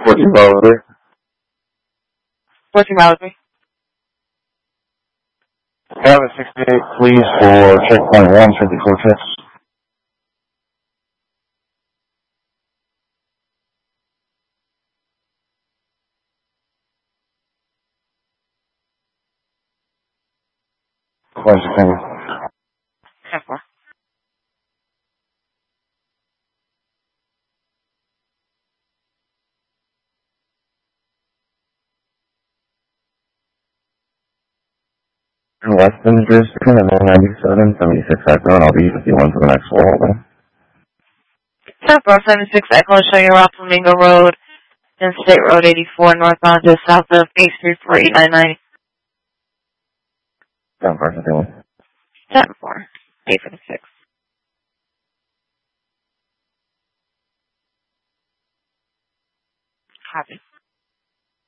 14 Malibu. 14 Malibu. Have a 68, please, for checkpoint 154 trips. Where's the finger? 10-4. Weston Brisbane, and then 97, 76 Cyclone. I'll be with you on for the next wall, then. 10-4, 76 Echo, show you around Flamingo Road and State Road 84 northbound just south of 8th Street for 899. 10-4, 51. 10-4, 8 for the 6. Copy.